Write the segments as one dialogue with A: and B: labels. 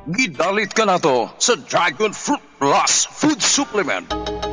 A: Gidalit ka na to sa Dragon Fruit Plus Food Supplement.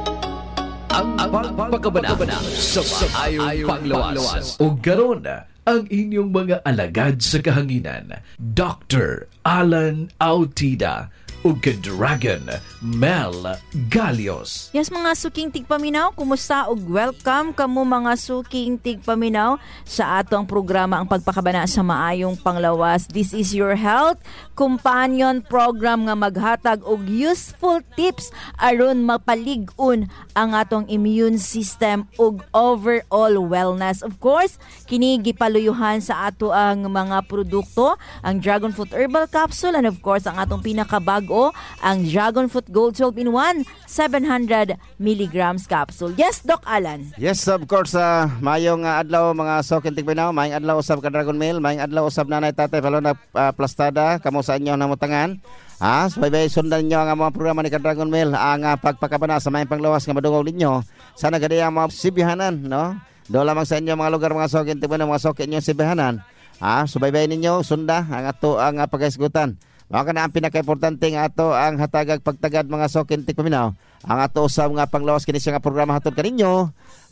B: Ang pagpakabana sa maayong panglawas. O garon ang inyong mga alagad sa kahanginan, Dr. Alan Autida o Dragon Mel Galios.
C: Yes, mga suking tigpaminaw, kumusta ug welcome kamo mga suking tigpaminaw sa atong programa ang pagpakabana sa maayong panglawas. This is your health companion program nga maghatag og useful tips aron mapalig-on ang atong immune system ug overall wellness. Of course, kini gipaluyuhan sa ato ang mga produkto, ang Dragon Fruit Herbal Capsule, and of course ang atong pinakabago, ang Dragon Fruit Gold 12-in-1 700 milligrams capsule. Yes, Doc Alan.
D: Yes, of course. Mayong adlaw mga sokin tigpinaw, mayong adlaw usab ka Dragon Mail, mayong adlaw usab nanay tatay palona plastada kamo sa inyo namutangan. Sabay sundan niyo ang mga programa ni Dragon Mail, ang pagpakabana sa mayong panglawas nga madugaw ninyo. Sana gadi ang mga sibihanan, no? Do lamang sa inyo mga lugar mga sokin tigpinaw, mga sokin niyo sibihanan. Subaybay ninyo sunda ang ato ang pagkaisgutan. Maka na ang pinaka-importante nga ato ang hatagag pagtagad mga sokin tigpaminaw. Ang ato usab nga panglawas kini siya nga programa hatod kaninyo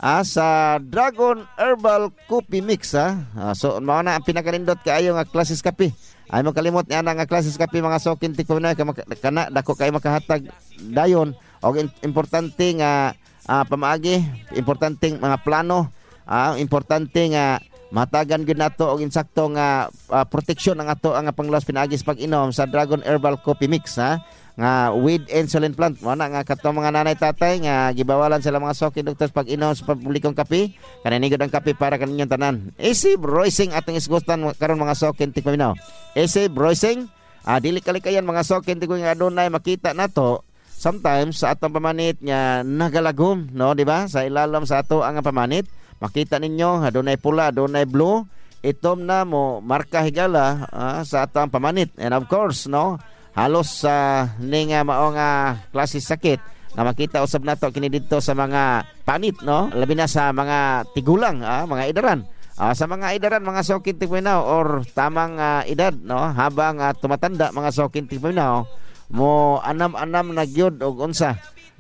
D: sa Dragon Herbal Coffee Mix. So mao na ang pinaka-nindot kaayo nga klases kape. Ay mo kalimot nga nga klases kape mga sokin tigpaminaw kana dako kay makahatag dayon og importante nga pamaagi, importante mga plano, importante nga matagan gyud nato og insakto nga proteksyon ang ato ang panglawas pinaagi sa pag-inom sa Dragon Herbal Coffee Mix nga with insulin plant. Mo na nga kato mga nanay tatay nga gibawalan sila mga sokin doktor pag-inom sa publikong kape. Kanini gud ang kape para kaninyong tanan. AC Broising atong isgustan karon mga sokin tigpaminaw. AC Broising dili kalikayan mga sokin tigong nga adunay makita nato sometimes sa atong pamanit nga nagalagom, no, di ba? Sa ilalim sa ato ang pamanit makita ninyo, adunay pula, adunay blue, itom na mo marka higala sa atong pamanit. And of course, no, halos ning mao nga klase sakit nga makita usab nato kini didto sa mga panit, no, labi na sa mga tigulang, mga idaran. Sa mga idaran mga sokin tigpaminaw or tamang edad, no, habang tumatanda mga sokin tigpaminaw, mo anam-anam na gyud og unsa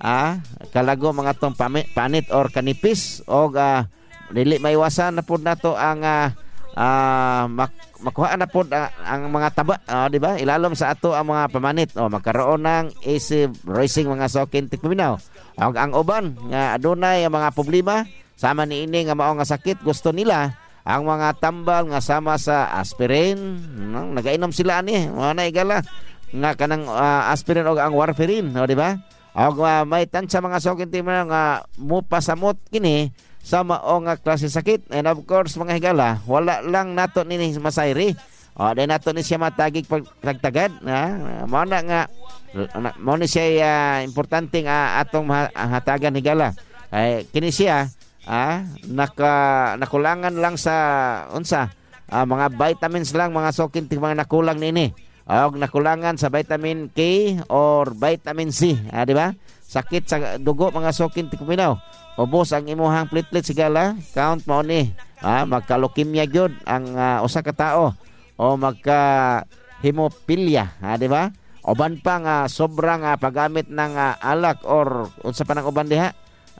D: kalago mga tong panit or kanipis og dili maiwasan na pud nato ang makuha na pud ang mga taba, di ba? Ilalom sa ato ang mga pamanit magkaroon ng AC Racing mga sokin tigpaminaw. Ang uban nga adunay mga problema sama niini nga mao nga sakit, gusto nila ang mga tambal nga sama sa aspirin, no? Nagainom sila ani, na igala nga kanang aspirin og ang warfarin, di ba? Og may tansya mga sokin tigpaminaw nga mupasamot kini sa mao nga klase sakit. And of course mga higala, wala lang nato nini masayri. Dahil nato ni siya matagig pagtagtagad. Mao na nga, mao ni siya importante nga atong hatagan higala. Kini siya nakulangan lang sa unsa mga vitamins lang mga sokin mga nakulang nini. Og nakulangan sa vitamin K or vitamin C, di ba? Sakit sa dugo mga sokin tigpaminaw. Ubos ang imuhang platelets sigala, count mo ni. Magka-leukemia gyud ang usa ka tao o magka hemophilia, di ba? Uban pa nga sobrang paggamit ng alak or unsa pa nang uban diha.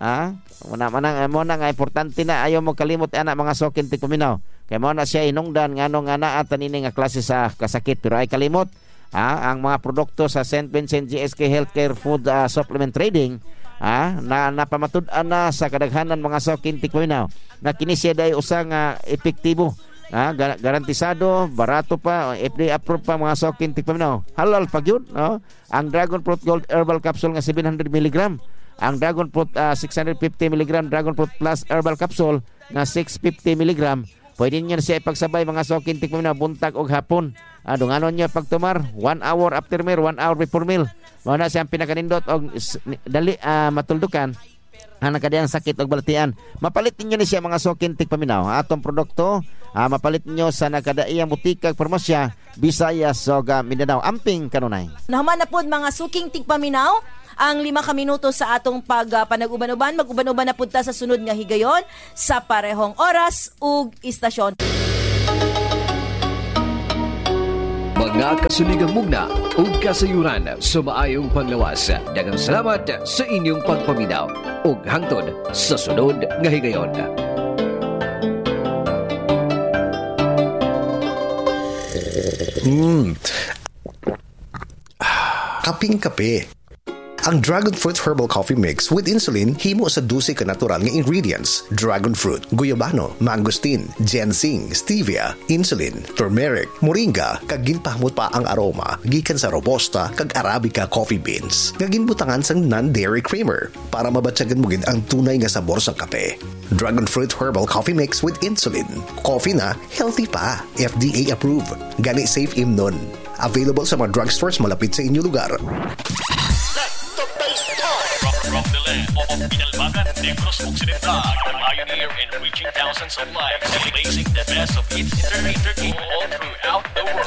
D: Mo na nga importante na ayo mo kalimot ana mga sokin tigpaminaw. Kay mo na siya inungdan nganong ana tanini nga klase sa kasakit, pero ay kalimot ang mga produkto sa St. Vincent GSK Healthcare Food Supplement Trading na napamatud-an na sa kadaghanan mga sokin tigpaminaw na kini siya day usa nga epektibo, garantisado, barato pa, FDA approved pa mga sokin tigpaminaw. Halal pa gyud, no? Ang Dragon Fruit Gold Herbal Capsule nga 700 mg, ang Dragon Fruit 650 mg Dragon Fruit Plus Herbal Capsule nga 650 mg. Pwede niyo siya ipagsabay mga sokin tigpaminaw buntag og hapon. Dunganon niyo pagtumar 1 hour after meal, 1 hour before meal. Mao na siyang pinakanindot og dali matuldukan ang nakadiyang sakit og balatian. Mapalit ninyo ni siya mga sokin tigpaminaw. Atong produkto mapalit ninyo sa nakadaiyang butika ug farmasya Visayas ug Mindanao. Amping kanunay.
C: Nahuman na pod mga suking tigpaminaw ang 5 ka minuto sa atong panag-uban-uban. Mag-uban-uban na punta sa sunod nga higayon sa parehong oras ug istasyon.
B: Mga mga kasuligang mugna ug kasayuran sa maayong panglawas. Daghang salamat sa inyong pagpaminaw ug hangtod sa sunod nga higayon.
E: Kaping-kape. Ang Dragon Fruit Herbal Coffee Mix with Insulin himo sa 12 ka natural nga ingredients: dragon fruit, guyabano, mangosteen, ginseng, stevia, insulin, turmeric, moringa, kag ginpahmot pa ang aroma gikan sa robusta kag arabica coffee beans nga ginbutangan sang non-dairy creamer para mabatyagan mo gid ang tunay nga sabor sa kape. Dragon Fruit Herbal Coffee Mix with Insulin. Coffee na healthy pa. FDA approved. Gani safe imnon. Available sa mga drugstores malapit sa inyong lugar.
F: From the land of Pinalbagan, Negros Occidental, a pioneer in reaching thousands of lives, blazing the best of its entertainment all throughout the world.